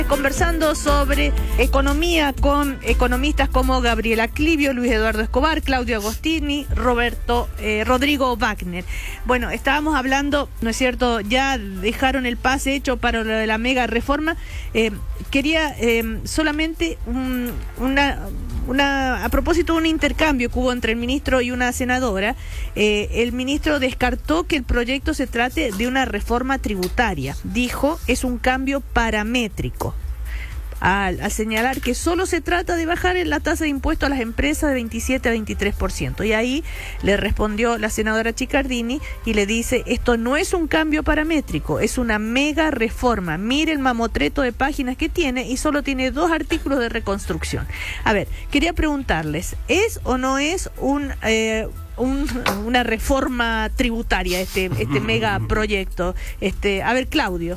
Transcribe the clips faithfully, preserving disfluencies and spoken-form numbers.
Conversando sobre economía con economistas como Gabriela Clivio, Luis Eduardo Escobar, Claudio Agostini, Roberto eh, Rodrigo Wagner. Bueno, estábamos hablando, ¿no es cierto? Ya dejaron el pase hecho para lo de la mega reforma. Eh, quería eh, solamente un, una... Una, a propósito de un intercambio que hubo entre el ministro y una senadora, eh, el ministro descartó que el proyecto se trate de una reforma tributaria. Dijo, es un cambio paramétrico. Al, al señalar que solo se trata de bajar la tasa de impuesto a las empresas de veintisiete a veintitrés por ciento. Y ahí le respondió la senadora Chiccardini y le dice, esto no es un cambio paramétrico, es una mega reforma. Mire el mamotreto de páginas que tiene y solo tiene dos artículos de reconstrucción. A ver, quería preguntarles, ¿es o no es un... Eh, Un, una reforma tributaria este este megaproyecto? Este, a ver, Claudio.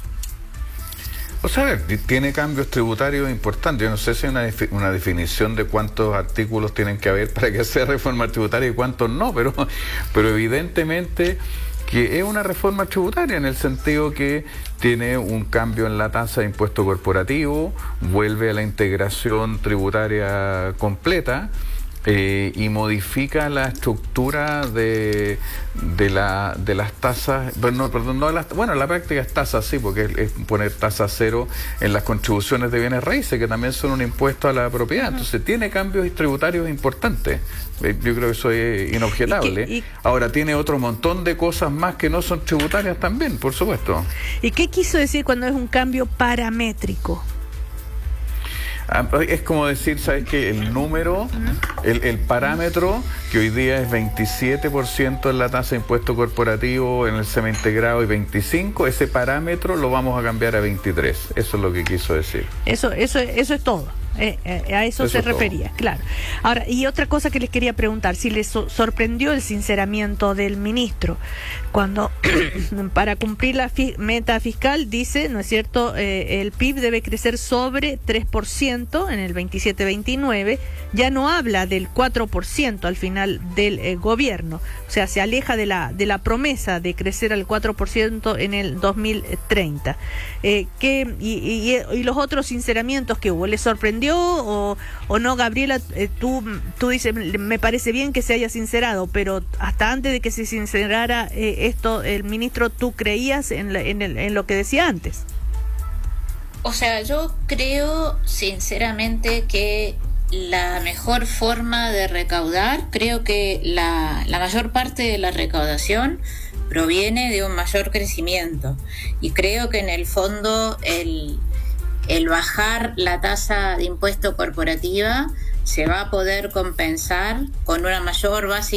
O sea, a ver, tiene cambios tributarios importantes. Yo no sé si hay una, una definición de cuántos artículos tienen que haber para que sea reforma tributaria y cuántos no, pero, pero evidentemente que es una reforma tributaria en el sentido que tiene un cambio en la tasa de impuesto corporativo, vuelve a la integración tributaria completa. Eh, y modifica la estructura de de la de las tasas, no, perdón, no de las, bueno, la práctica es tasa, sí, porque es, es poner tasa cero en las contribuciones de bienes raíces, que también son un impuesto a la propiedad. Entonces tiene cambios tributarios importantes. Eh, yo creo que eso es inobjetable. ¿Y qué, y... Ahora tiene otro montón de cosas más que no son tributarias también, por supuesto. ¿Y qué quiso decir cuando es un cambio paramétrico? Es como decir, ¿sabes qué? El número, el, el parámetro, que hoy día es veintisiete por ciento en la tasa de impuesto corporativo, en el semi-integrado y veinticinco por ciento, ese parámetro lo vamos a cambiar a veintitrés por ciento. Eso es lo que quiso decir. Eso, eso, eso es todo. Eh, eh, a eso, eso se refería, todo. Claro. Ahora, y otra cosa que les quería preguntar, si les so- sorprendió el sinceramiento del ministro, cuando para cumplir la fi- meta fiscal dice, ¿no es cierto?, eh, el P I B debe crecer sobre tres por ciento en el veintisiete veintinueve, ya no habla del cuatro por ciento al final del eh, gobierno, o sea, se aleja de la de la promesa de crecer al cuatro por ciento en el dos mil treinta. Eh, ¿qué, y, y, y los otros sinceramientos que hubo, ¿les sorprendió o, o no, Gabriela? Eh, tú, tú dices, me parece bien que se haya sincerado, pero hasta antes de que se sincerara eh, esto, el ministro, ¿tú creías en, la, en, el, en lo que decía antes? O sea, yo creo sinceramente que la mejor forma de recaudar, creo que la, la mayor parte de la recaudación proviene de un mayor crecimiento, y creo que en el fondo el el bajar la tasa de impuesto corporativa se va a poder compensar con una mayor base